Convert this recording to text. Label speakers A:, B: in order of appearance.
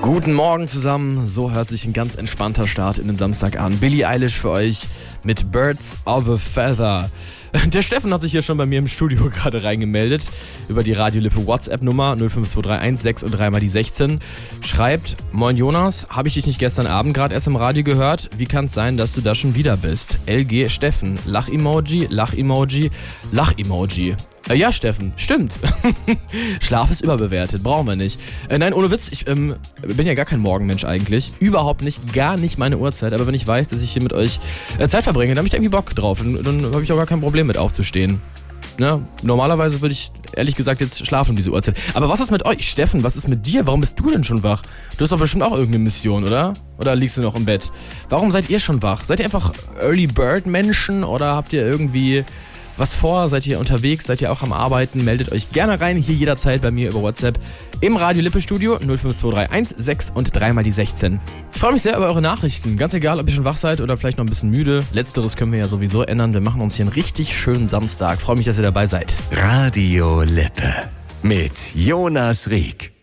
A: Guten Morgen zusammen, so hört sich ein ganz entspannter Start in den Samstag an. Billie Eilish für euch mit Birds of a Feather. Der Steffen hat sich hier schon bei mir im Studio gerade reingemeldet über die Radio Lippe WhatsApp-Nummer 05231 6 und 3 mal die 16. Schreibt: Moin Jonas, habe ich dich nicht gestern Abend gerade erst im Radio gehört? Wie kann es sein, dass du da schon wieder bist? LG Steffen, Lach-Emoji, Lach-Emoji, Lach-Emoji. Ja, Steffen, stimmt. Schlaf ist überbewertet, brauchen wir nicht. Nein, ohne Witz, ich bin ja gar kein Morgenmensch eigentlich. Überhaupt nicht, gar nicht meine Uhrzeit. Aber wenn ich weiß, dass ich hier mit euch Zeit verbringe, dann habe ich da irgendwie Bock drauf. Dann habe ich auch gar kein Problem mit aufzustehen. Ne? Normalerweise würde ich ehrlich gesagt jetzt schlafen um diese Uhrzeit. Aber was ist mit euch? Steffen, was ist mit dir? Warum bist du denn schon wach? Du hast doch bestimmt auch irgendeine Mission, oder? Oder liegst du noch im Bett? Warum seid ihr schon wach? Seid ihr einfach Early Bird Menschen oder habt ihr irgendwie was vor? Seid ihr unterwegs? Seid ihr auch am Arbeiten? Meldet euch gerne rein, hier jederzeit bei mir über WhatsApp im Radio Lippe Studio 05231 6 und 3 mal die 16. Ich freue mich sehr über eure Nachrichten. Ganz egal, ob ihr schon wach seid oder vielleicht noch ein bisschen müde. Letzteres können wir ja sowieso ändern. Wir machen uns hier einen richtig schönen Samstag. Freue mich, dass ihr dabei seid.
B: Radio Lippe mit Jonas Rieck.